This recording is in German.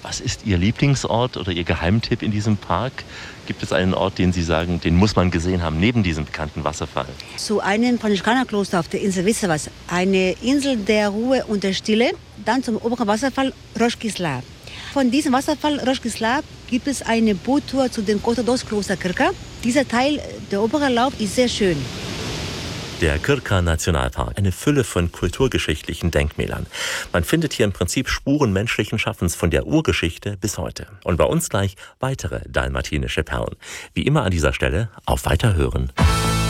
Was ist Ihr Lieblingsort oder Ihr Geheimtipp in diesem Park? Gibt es einen Ort, den Sie sagen, den muss man gesehen haben, neben diesem bekannten Wasserfall? Zu einem Franziskanerkloster auf der Insel, wisst ihr was? Eine Insel der Ruhe und der Stille. Dann zum oberen Wasserfall Rosh Gisla. Von diesem Wasserfall Rosh Gisla gibt es eine Boottour zu dem Orthodox-Kloster Krka. Dieser Teil, der obere Lauf, ist sehr schön. Der Krka-Nationalpark, eine Fülle von kulturgeschichtlichen Denkmälern. Man findet hier im Prinzip Spuren menschlichen Schaffens von der Urgeschichte bis heute. Und bei uns gleich weitere dalmatinische Perlen. Wie immer an dieser Stelle auf Weiterhören.